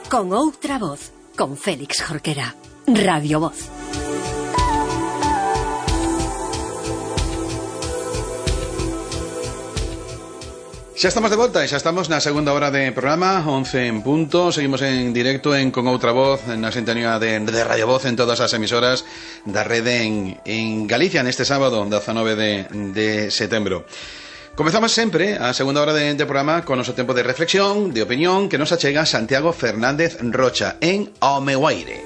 Con outra voz, con Félix Jorquera. Radio Voz. Xa estamos de volta e xa estamos na segunda hora de programa, 11 en punto. Seguimos en directo en Con Outra Voz, na sintonía de Radio Voz en todas as emisoras da rede en Galicia neste sábado, 19 de setembro. Comezamos sempre a segunda hora de programa con o noso tempo de reflexión, de opinión, que nos achega Santiago Fernández Rocha en Ao meu aire.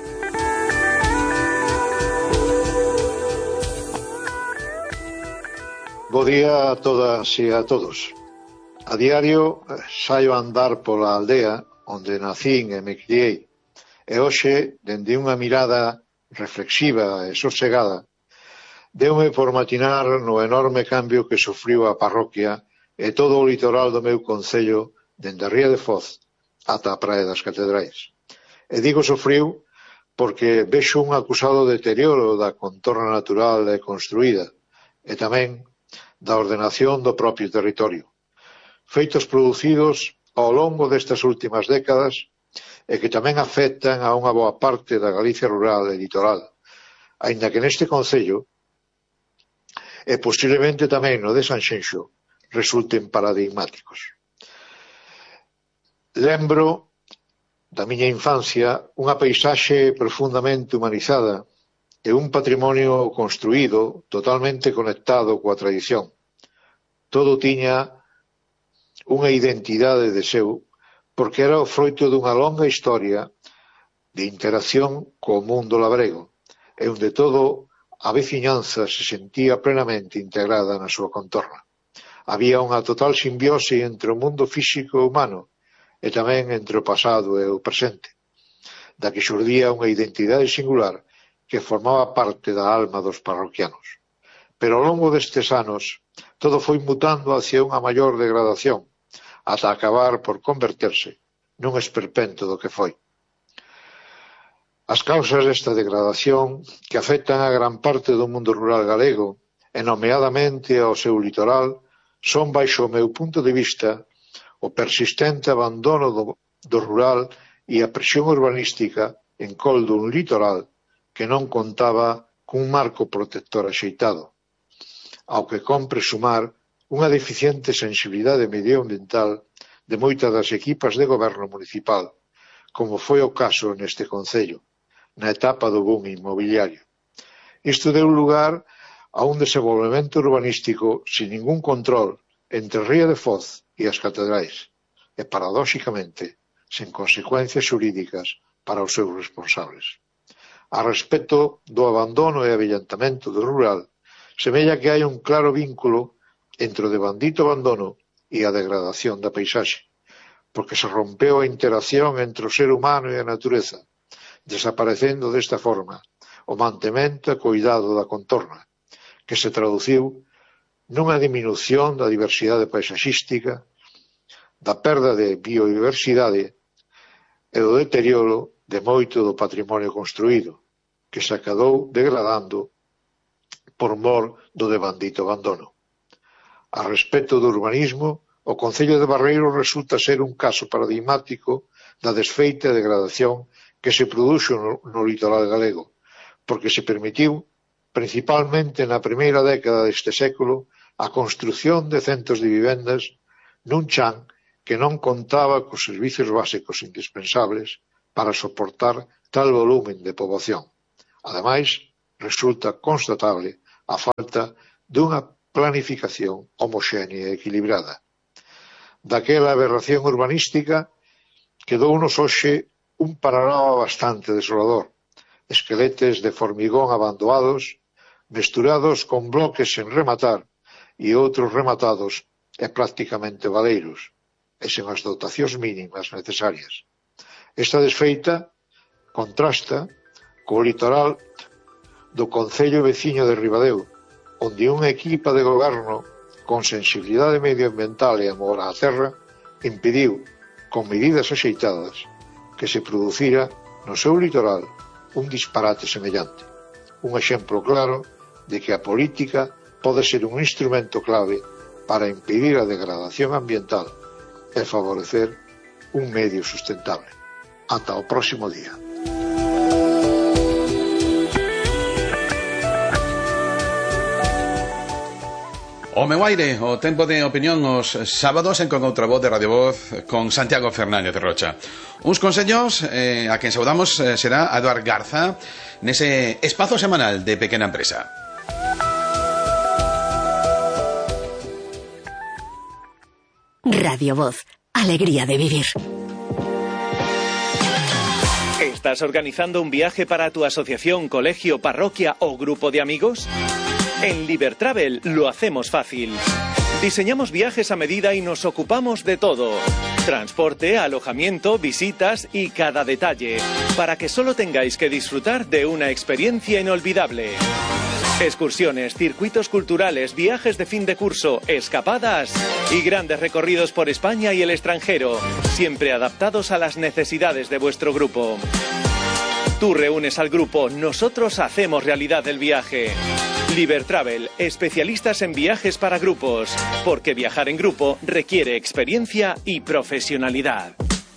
Bo día a todas e a todos. A diario saio a andar pola aldea onde nacín e me criei, e hoxe, dende unha mirada reflexiva e sosegada, deume por matinar no enorme cambio que sufriu a parroquia e todo o litoral do meu concello dende a Ría de Foz ata a Praia das Catedrais. E digo sufriu porque vexo un acusado deterioro da contorna natural e construída e tamén da ordenación do propio territorio. Feitos producidos ao longo destas últimas décadas e que tamén afectan a unha boa parte da Galicia rural e litoral, aínda que neste concello e posiblemente tamén no de Sanxenxo resulten paradigmáticos. Lembro da miña infancia unha paisaxe profundamente humanizada e un patrimonio construído totalmente conectado coa tradición. Todo tiña unha identidade de seu porque era o froito dunha longa historia de interacción co mundo labrego e onde todo a veciñanza se sentía plenamente integrada na súa contorna. Había unha total simbiose entre o mundo físico e humano e tamén entre o pasado e o presente, da que xurdía unha identidade singular que formaba parte da alma dos parroquianos. Pero ao longo destes anos todo foi mutando hacia unha maior degradación, ata acabar por converterse nun esperpento do que foi. As causas desta degradación que afectan a gran parte do mundo rural galego, e nomeadamente ao seu litoral, son, baixo o meu punto de vista, o persistente abandono do rural e a presión urbanística en col dun litoral que non contaba cun marco protector axeitado, ao que compre sumar unha deficiente sensibilidade medioambiental de moitas das equipas de goberno municipal, como foi o caso neste concello, na etapa do boom inmobiliario. Isto deu lugar a un desenvolvemento urbanístico sin ningún control entre Ría de Foz e as Catedrais, e paradóxicamente sen consecuencias xurídicas para os seus responsables. A respecto do abandono e avellentamento do rural, semella que hai un claro vínculo entre o devandito abandono e a degradación da paisaxe, porque se rompeu a interacción entre o ser humano e a natureza, desaparecendo desta forma o mantemento e cuidado da contorna, que se traduciu nunha diminución da diversidade paisaxística, da perda de biodiversidade e do deterioro de moito do patrimonio construído, que se acabou degradando por mor do devandito abandono. A respecto do urbanismo, o concello de Barreiro resulta ser un caso paradigmático da desfeita e degradación que se produxo no litoral galego, porque se permitiu, principalmente na primeira década deste século, a construción de centos de vivendas nun chan que non contaba cos servizos básicos indispensables para soportar tal volumen de poboación. Ademais, resulta constatable a falta dunha planificación homoxénea e equilibrada. Daquela aberración urbanística quedounos hoxe un panorama bastante desolador, esqueletes de formigón abandoados, mesturados con bloques sen rematar e outros rematados e prácticamente baleiros, e sen as dotacións mínimas necesarias. Esta desfeita contrasta co litoral do concello veciño de Ribadeo, onde unha equipa de goberno con sensibilidade medioambiental e amor á terra impediu, con medidas axeitadas, que se producira no seu litoral un disparate semellante. Un exemplo claro de que a política pode ser un instrumento clave para impedir a degradación ambiental e favorecer un medio sustentable. Ata o próximo día. O meu aire, o tempo de opinión os sábados en Con Outra Voz de Radio Voz con Santiago Fernández de Rocha. Uns consellos a quen saudamos será a Eduard Garza nese espazo semanal de Pequena Empresa. Radio Voz, alegría de vivir. ¿Estás organizando un viaje para tu asociación, colegio, parroquia o grupo de amigos? En Libertravel lo hacemos fácil. Diseñamos viajes a medida y nos ocupamos de todo. Transporte, alojamiento, visitas y cada detalle, para que solo tengáis que disfrutar de una experiencia inolvidable. Excursiones, circuitos culturales, viajes de fin de curso, escapadas y grandes recorridos por España y el extranjero, siempre adaptados a las necesidades de vuestro grupo. Tú reúnes al grupo, nosotros hacemos realidad el viaje. Libertravel, especialistas en viajes para grupos, porque viajar en grupo requiere experiencia y profesionalidad.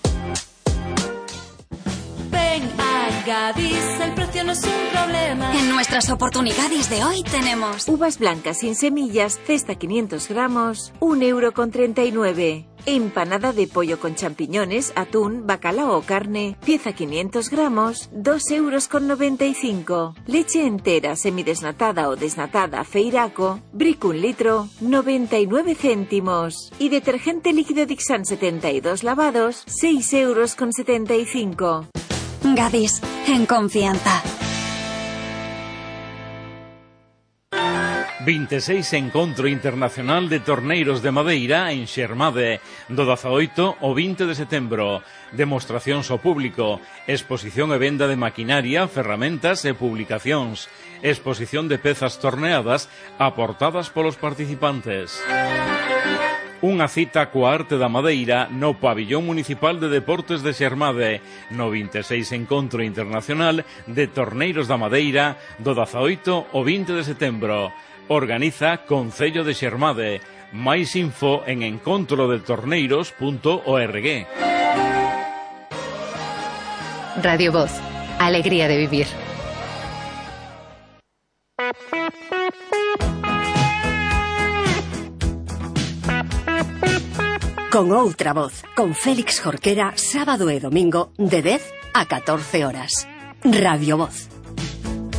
Ven a Gadis, el precio no es un problema. En nuestras oportunidades de hoy tenemos uvas blancas sin semillas, cesta 500 gramos, 1,39 €. Empanada de pollo con champiñones, atún, bacalao o carne, pieza 500 gramos, 2,95 €. Leche entera, semidesnatada o desnatada, Feiraco, Brick 1 litro, 99 céntimos. Y detergente líquido Dixan 72 lavados, 6,75 €. Gadis, en confianza. 26 Encontro Internacional de Torneiros de Madeira en Xermade, do 18 ao 20 de setembro. Demostracións ao público, exposición e venda de maquinaria, ferramentas e publicacións, exposición de pezas torneadas aportadas polos participantes. Unha cita coa arte da madeira no Pabillón Municipal de Deportes de Xermade, no 26 Encontro Internacional de Torneiros da Madeira, do 18 ao 20 de setembro. Organiza Concello de Xermade. Máis info en encontrodetorneiros.org. Radio Voz, alegría de vivir. Con Outra Voz, con Félix Jorquera, sábado e domingo de 10 a 14 horas. Radio Voz.